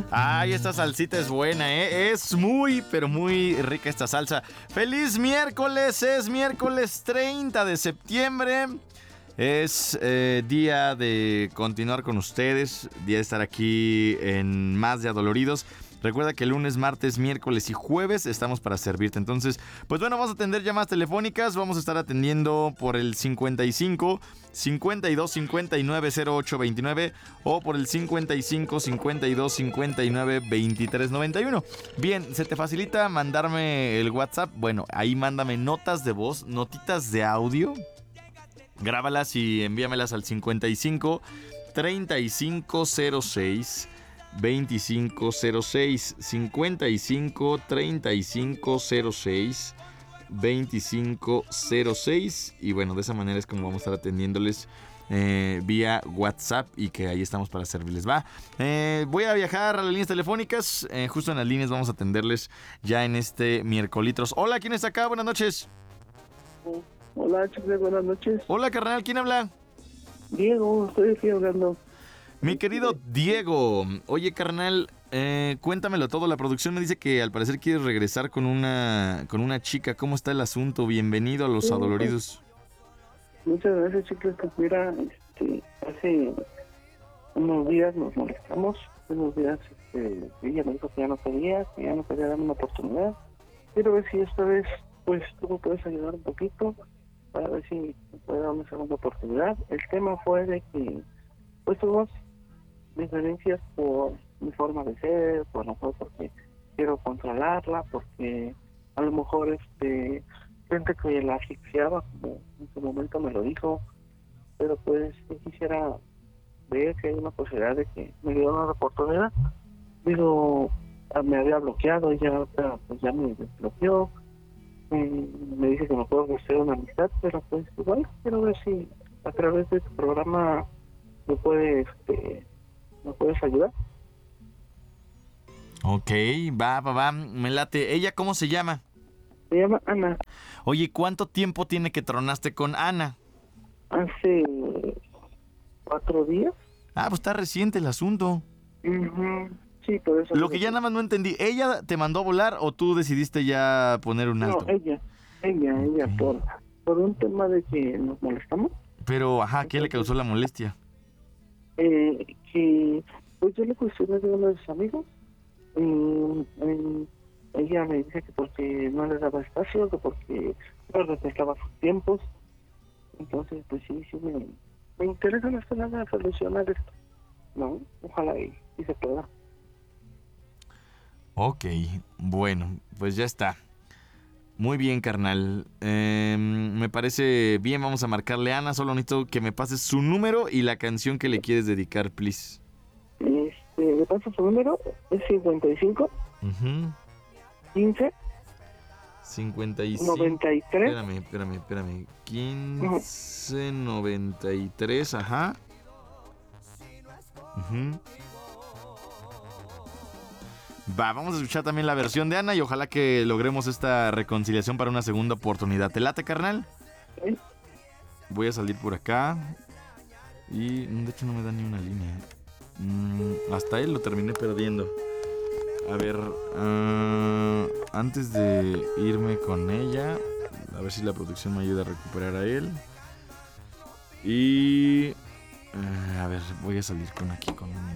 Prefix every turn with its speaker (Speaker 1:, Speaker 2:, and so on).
Speaker 1: Ay, esta salsita es buena, ¿eh? Es muy, pero muy rica esta salsa. ¡Feliz miércoles! Es miércoles 30 de septiembre. Es día de continuar con ustedes, día de estar aquí en Más de Adoloridos. Recuerda que lunes, martes, miércoles y jueves estamos para servirte. Entonces, pues bueno, vamos a atender llamadas telefónicas. Vamos a estar atendiendo por el 55 52 59 08 29 o por el 55 52 59 23 91. Bien, ¿se te facilita mandarme el WhatsApp? Bueno, ahí mándame notas de voz, notitas de audio. Grábalas y envíamelas al 55 3506 2506 55 3506 2506 y bueno, de esa manera es como vamos a estar atendiéndoles vía WhatsApp y que ahí estamos para servirles. Voy a viajar a las líneas telefónicas, justo en las líneas vamos a atenderles ya en este miércoles. Hola, ¿quién está acá? Buenas noches.
Speaker 2: Hola, chicos, buenas noches.
Speaker 1: Hola, carnal, ¿quién habla?
Speaker 2: Diego, estoy aquí hablando.
Speaker 1: Mi querido Diego, oye, carnal, cuéntamelo todo. La producción me dice que al parecer quieres regresar con una chica. ¿Cómo está el asunto? Bienvenido a Los Adoloridos.
Speaker 2: Muchas gracias, chicos. Pues mira, hace unos días nos molestamos. Unos días ella me dijo que ya no quería darme una oportunidad. Quiero ver si esta vez, pues, tú me puedes ayudar un poquito para ver si me puede dar una segunda oportunidad. El tema fue de que, pues, tuvimos diferencias por mi forma de ser, por lo mejor porque quiero controlarla, porque a lo mejor gente que la asfixiaba, como en su momento me lo dijo, pero pues yo quisiera ver que hay una posibilidad de que me diera una oportunidad. Digo, me había bloqueado, ella pues ya me desbloqueó, me dice que me puedo ofrecer una amistad, pero pues igual quiero ver si a través de tu programa me puedes ayudar.
Speaker 1: Ok, va, me late. ¿Ella cómo se llama?
Speaker 2: Se llama Ana.
Speaker 1: Oye, ¿cuánto tiempo tiene que tronaste con Ana?
Speaker 2: Hace 4 días.
Speaker 1: Ah, pues está reciente el asunto.
Speaker 2: Uh-huh. Sí, por eso.
Speaker 1: Lo que ya nada más no entendí, ¿ella te mandó a volar o tú decidiste ya poner un alto?
Speaker 2: No, ella, por un tema de que nos molestamos.
Speaker 1: Pero, ajá, ¿qué le causó la molestia?
Speaker 2: Que, pues yo le cuestioné de uno de sus amigos. Ella me dice que porque no le daba espacio, que porque no respetaba sus tiempos. Entonces, pues sí, me interesa más que nada solucionar esto, ¿no? Ojalá y se pueda.
Speaker 1: Ok, bueno, pues ya está. Muy bien, carnal. Me parece bien, vamos a marcarle a Ana. Solo necesito que me pases su número y la canción que le quieres dedicar, please.
Speaker 2: Me paso su número, es 55 15
Speaker 1: 55
Speaker 2: 93.
Speaker 1: Espérame. 15 93, ajá. Vamos a escuchar también la versión de Ana y ojalá que logremos esta reconciliación para una segunda oportunidad. ¿Te late, carnal?
Speaker 2: ¿Sí?
Speaker 1: Voy a salir por acá. Y de hecho no me da ni una línea. Hasta él lo terminé perdiendo. A ver, antes de irme con ella, a ver si la producción me ayuda a recuperar a él. Y a ver, voy a salir con un